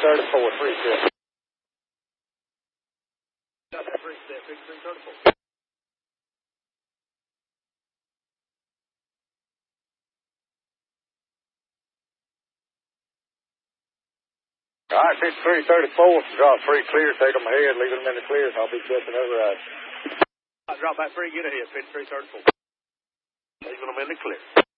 334, 3 set. Got that 3 set, pitch 334. All right, pitch 334, drop 3 clear, take them ahead, leave them in the clear, I'll be jumping over right. Drop back 3, get ahead, pitch 334. Leave them in the clear.